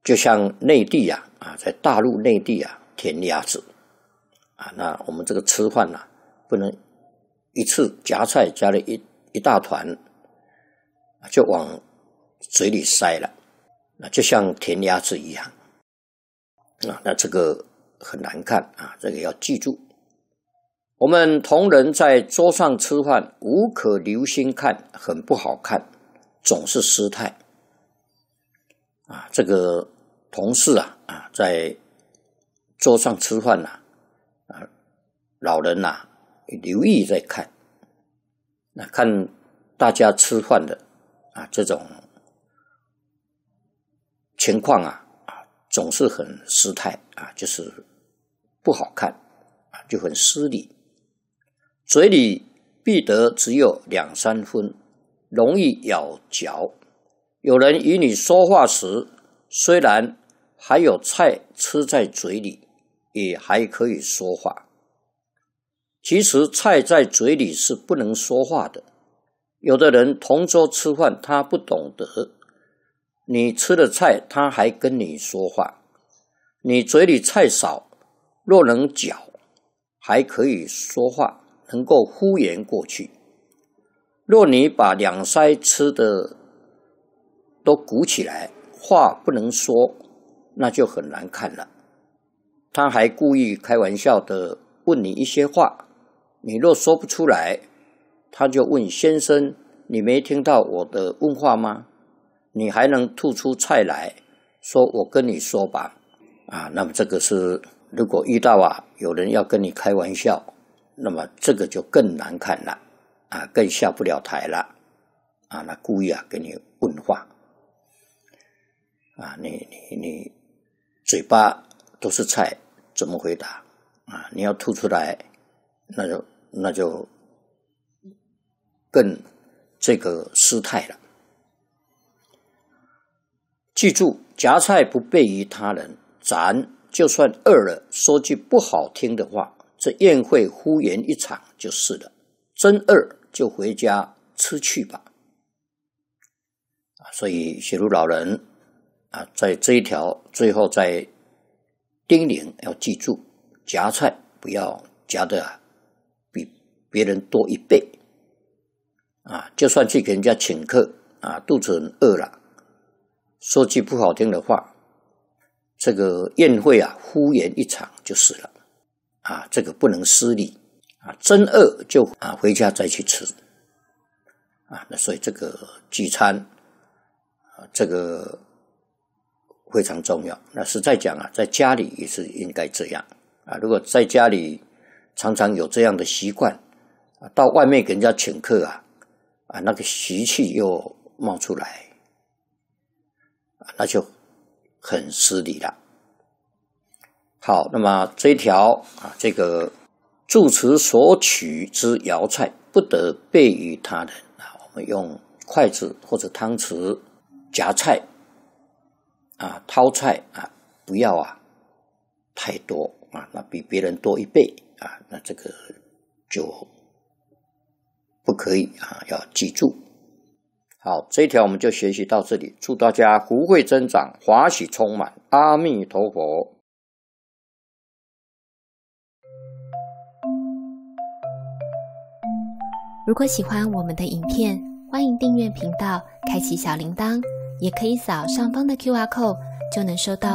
就像内地在大陆内地填鸭子那我们这个吃饭不能一次夹菜夹了一大团就往嘴里塞了，那就像填鸭子一样那这个很难看这个要记住。我们同仁在桌上吃饭，无可留心看，很不好看，总是失态这个同事在桌上吃饭老人留意在看，看大家吃饭的这种情况总是很失态就是不好看就很失礼。嘴里必得只有2-3分，容易咬嚼。有人与你说话时，虽然还有菜吃在嘴里，也还可以说话。其实菜在嘴里是不能说话的。有的人同桌吃饭，他不懂得，你吃了菜，他还跟你说话。你嘴里菜少，若能嚼，还可以说话，能够敷衍过去。若你把两腮吃的都鼓起来，话不能说，那就很难看了。他还故意开玩笑的问你一些话，你若说不出来，他就问先生，你没听到我的问话吗？你还能吐出菜来，说我跟你说吧那么这个是如果遇到有人要跟你开玩笑，那么这个就更难看了更下不了台了那故意跟你问话你嘴巴都是菜，怎么回答你要吐出来，那就更这个失态了。记住，夹菜不悖于他人，咱就算饿了，说句不好听的话，这宴会敷衍一场就是了。真饿就回家吃去吧所以写入老人在这一条最后再叮咛要记住，夹菜不要夹的比别人多1倍就算去给人家请客肚子很饿了，说句不好听的话，这个宴会敷衍一场就是了这个不能失礼真饿就回家再去吃那所以这个聚餐这个非常重要。那实在讲在家里也是应该这样如果在家里常常有这样的习惯到外面给人家请客那个习气又冒出来那就很失礼了。好，那么这一条这个住持所取之肴菜，不得悖于他人我们用筷子或者汤匙夹菜掏菜不要太多那比别人多1倍那这个就不可以要记住。好，这一条我们就学习到这里，祝大家福慧增长，华喜充满，阿弥陀佛。 如果喜欢我们的影片，欢迎订阅频道，开启小铃铛，也可以扫上方的 QR code，就能收到